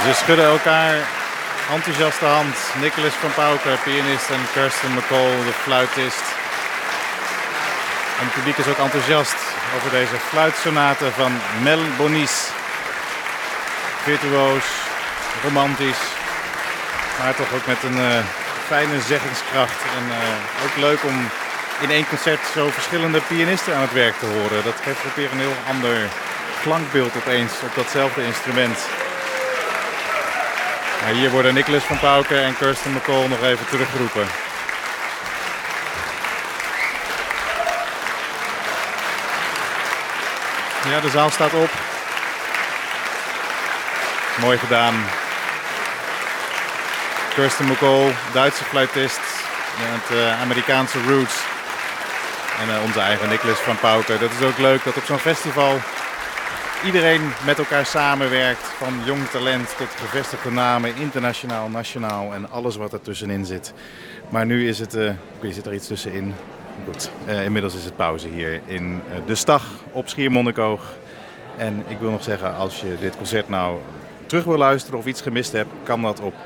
Ze schudden elkaar enthousiast de hand. Nicholas van Pauker, pianist, en Kirsten McCall, de fluitist. En het publiek is ook enthousiast over deze fluitsonate van Mel Bonis. Virtuoos, romantisch, maar toch ook met een fijne zeggingskracht. En ook leuk om in één concert zo verschillende pianisten aan het werk te horen. Dat geeft ook weer een heel ander klankbeeld opeens op datzelfde instrument. Maar hier worden Nicholas van Pauker en Kirsten McCall nog even teruggeroepen. Ja, de zaal staat op. Mooi gedaan. Kirsten McCall, Duitse fluitist met Amerikaanse roots. En onze eigen Nicholas van Pauker. Dat is ook leuk dat op zo'n festival iedereen met elkaar samenwerkt. Van jong talent tot gevestigde namen, internationaal, nationaal en alles wat er tussenin zit. Maar nu is het, zit er iets tussenin. Goed, inmiddels is het pauze hier in De Stag op Schiermonnikoog. En ik wil nog zeggen, als je dit concert nou terug wil luisteren of iets gemist hebt, kan dat op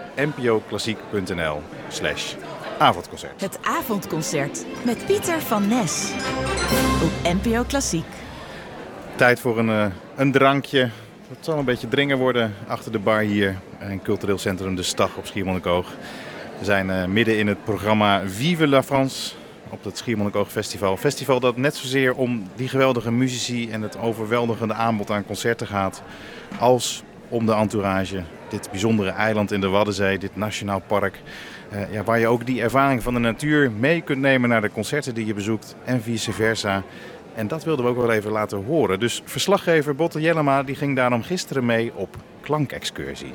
npoklassiek.nl/avondconcert. Het avondconcert met Pieter van Nes op NPO Klassiek. Tijd voor een drankje. Het zal een beetje dringen worden achter de bar hier in cultureel centrum De Stag op Schiermonnikoog. We zijn midden in het programma Vive la France op het Schiermonnikoog Festival. Festival dat net zozeer om die geweldige muzici en het overweldigende aanbod aan concerten gaat, als om de entourage. Dit bijzondere eiland in de Waddenzee, dit nationaal park. Waar je ook die ervaring van de natuur mee kunt nemen naar de concerten die je bezoekt en vice versa. En dat wilden we ook wel even laten horen. Dus verslaggever Botte Jellema die ging daarom gisteren mee op klankexcursie.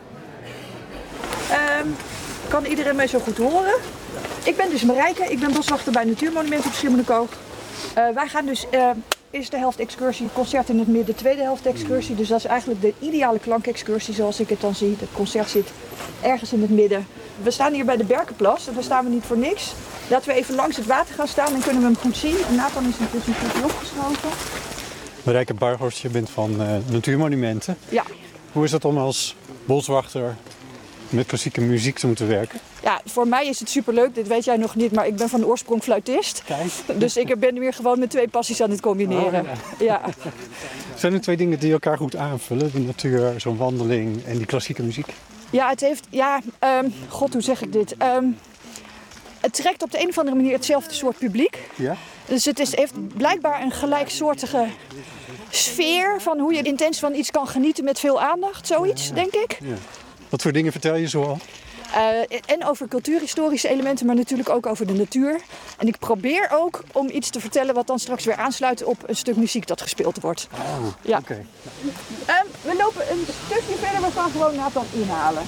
Kan iedereen mij zo goed horen? Ik ben dus Marijke, ik ben boswachter bij Natuurmonumenten op Schiermonnikoog. Wij gaan dus eerste helft excursie, concert in het midden, tweede helft excursie. Dus dat is eigenlijk de ideale klankexcursie zoals ik het dan zie. Het concert zit ergens in het midden. We staan hier bij de Berkenplas en daar staan we niet voor niks. Laten we even langs het water gaan staan, dan kunnen we hem goed zien. En Nathan is intussen een beetje opgeschoten. Marijke Barghorst, je bent van Natuurmonumenten. Ja. Hoe is het om als boswachter met klassieke muziek te moeten werken? Ja, voor mij is het superleuk. Dit weet jij nog niet, maar ik ben van oorsprong fluitist. Kijk. Dus ik ben weer gewoon met twee passies aan het combineren. Oh, ja. Ja. Zijn er twee dingen die elkaar goed aanvullen? De natuur, zo'n wandeling en die klassieke muziek? Ja, het heeft... Ja, god, hoe zeg ik dit? Het trekt op de een of andere manier hetzelfde soort publiek. Ja? Dus heeft blijkbaar een gelijksoortige sfeer van hoe je intens van iets kan genieten met veel aandacht. Zoiets, denk ik. Ja. Wat voor dingen vertel je zoal? En over cultuurhistorische elementen, maar natuurlijk ook over de natuur. En ik probeer ook om iets te vertellen wat dan straks weer aansluit op een stuk muziek dat gespeeld wordt. Oh, ja. Oké. We lopen een stukje verder, we gaan gewoon Nathan inhalen.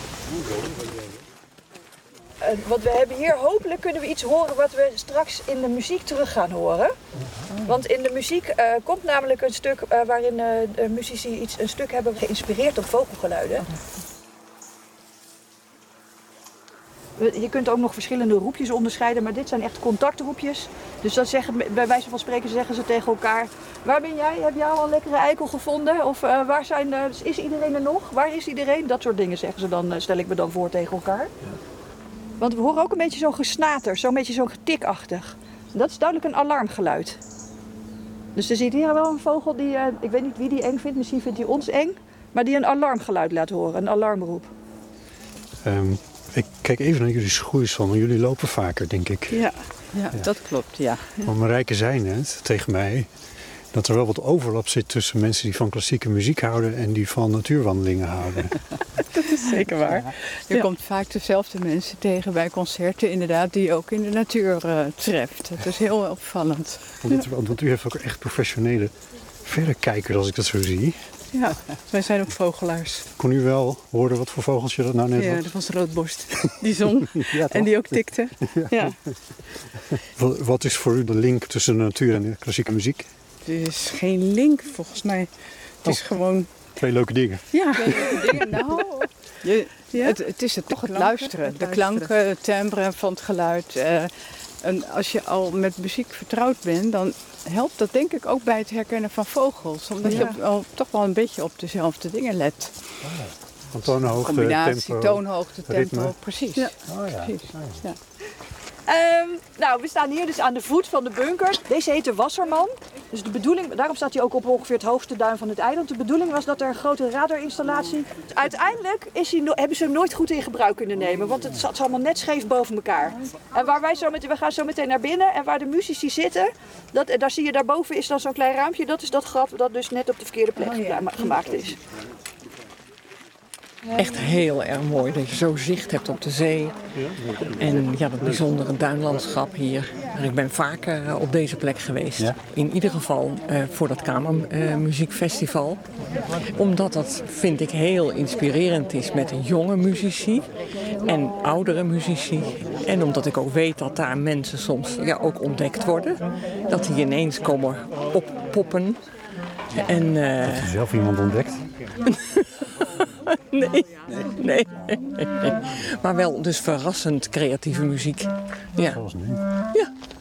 Want we hebben hier, hopelijk kunnen we iets horen wat we straks in de muziek terug gaan horen. Want in de muziek komt namelijk een stuk waarin de muzici een stuk hebben geïnspireerd op vogelgeluiden. Je kunt ook nog verschillende roepjes onderscheiden, maar dit zijn echt contactroepjes. Dus dat zeggen, bij wijze van spreken zeggen ze tegen elkaar: waar ben jij? Heb jij al een lekkere eikel gevonden? Of is iedereen er nog? Waar is iedereen? Dat soort dingen zeggen ze dan, stel ik me dan voor tegen elkaar. Ja. Want we horen ook een beetje zo'n gesnater, zo'n beetje zo'n getikachtig. Dat is duidelijk een alarmgeluid. Dus er zit hier wel een vogel die, ik weet niet wie die eng vindt, misschien vindt hij ons eng, maar die een alarmgeluid laat horen, een alarmroep. Ik kijk even naar jullie schoeisel, want jullie lopen vaker, denk ik. Ja, dat klopt, ja. Maar Marijke zei net tegen mij dat er wel wat overlap zit tussen mensen die van klassieke muziek houden en die van natuurwandelingen houden. Dat is zeker waar. Je komt vaak dezelfde mensen tegen bij concerten, inderdaad, die je ook in de natuur treft. Dat is heel opvallend. Want u heeft ook echt professionele verrekijkers, als ik dat zo zie. Ja, wij zijn ook vogelaars. Kon u wel horen wat voor vogeltje dat nou net was? Ja, dat was roodborst. Die zong en die ook tikte. Ja. Wat is voor u de link tussen de natuur en de klassieke muziek? Er is geen link volgens mij. Het is gewoon... Twee leuke dingen. Ja, twee leuke dingen. Nou, het is toch het luisteren. De klanken, het timbre van het geluid. En als je al met muziek vertrouwd bent, dan helpt dat denk ik ook bij het herkennen van vogels. Omdat je toch wel een beetje op dezelfde dingen let. Van toonhoogte, combinatie, tempo, toonhoogte, tempo. ritme. Precies. Ja. Oh ja. Precies. Ja. Nou, we staan hier dus aan de voet van de bunker. Deze heet de Wasserman. Dus de bedoeling, daarom staat hij ook op ongeveer het hoogste duin van het eiland. De bedoeling was dat er een grote radarinstallatie... Uiteindelijk hebben ze hem nooit goed in gebruik kunnen nemen. Want het zat allemaal net scheef boven elkaar. En waar we gaan zo meteen naar binnen. En waar de muzici zitten, daar zie je daarboven is dan zo'n klein raampje. Dat is dat gat dat dus net op de verkeerde plek gemaakt is. Echt heel erg mooi dat je zo zicht hebt op de zee. En ja, dat bijzondere duinlandschap hier. En ik ben vaker op deze plek geweest. Ja. In ieder geval voor dat Kamermuziekfestival. Omdat dat, vind ik, heel inspirerend is met jonge muzici en oudere muzici. En omdat ik ook weet dat daar mensen soms ook ontdekt worden. Dat die ineens komen oppoppen. En, Heb je zelf iemand ontdekt? Nee. Maar wel dus verrassend creatieve muziek. Ja. Zoals nu. Ja.